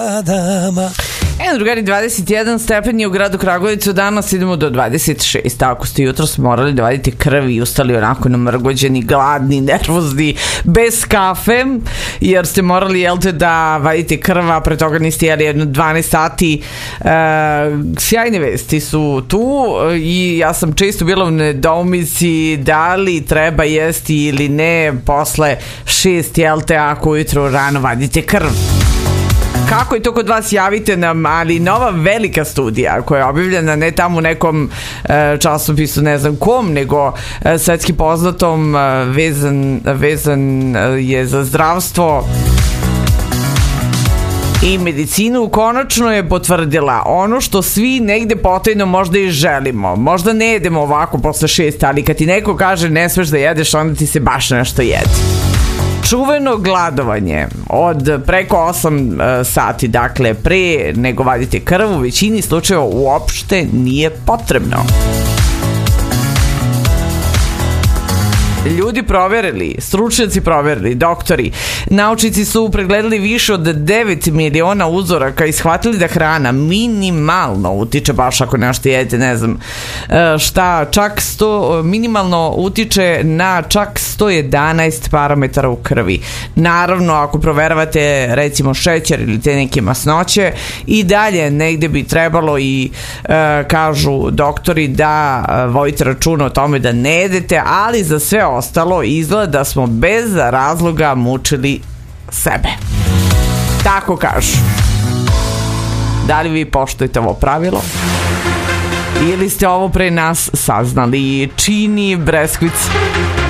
Drugari, 21 stepeni u gradu Kragujevcu, danas idemo do 26. Ako ste jutros morali da vadite krv i ustali onako namrgođeni, gladni, nervozni, bez kafe, jer ste morali, da vadite krv, a pre toga niste jeli jedno 12 sati, sjajne vesti su tu i ja sam često bila u nedoumici da li treba jesti ili ne posle 6, ako ujutro rano vadite krv. Kako je to kod vas, javite nam, ali nova velika studija koja je objavljena ne tamo u nekom časopisu, ne znam kom, nego svetski poznatom, vezan je za zdravstvo i medicinu, konačno je potvrdila ono što svi negde potajno možda i želimo. Možda ne jedemo ovako posle 6, ali kad ti neko kaže ne smeš da jedeš, onda ti se baš nešto jede. Čuveno gladovanje od preko 8 sati, dakle pre nego vadite krv, u većini slučajeva uopšte nije potrebno. Ljudi proverili, stručnjaci proverili, doktori, naučnici su pregledali više od 9 miliona uzoraka i shvatili da hrana minimalno utiče, baš ako nešto jedete, ne znam šta, čak minimalno utiče na čak 111 parametara u krvi. Naravno, ako proveravate recimo šećer ili te neke masnoće, i dalje negde bi trebalo i kažu doktori da vodite računa o tome da ne jedete, ali za sve ostalo izgleda da smo bez razloga mučili sebe. Tako kažu. Da li vi poštujete ovo pravilo? Ili ste ovo pre nas saznali? Čini Breskvic